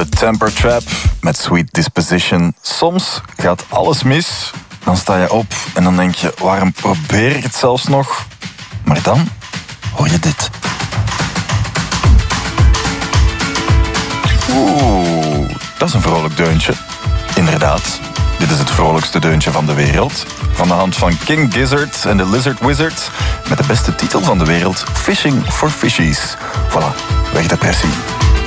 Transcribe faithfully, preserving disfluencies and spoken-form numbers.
The Temper Trap met Sweet Disposition. Soms gaat alles mis. Dan sta je op en dan denk je, waarom probeer ik het zelfs nog? Maar dan hoor je dit. Oeh, dat is een vrolijk deuntje. Inderdaad, dit is het vrolijkste deuntje van de wereld. Van de hand van King Gizzard en de Lizard Wizard. Met de beste titel van de wereld, Fishing for Fishies. Voilà, weg depressie.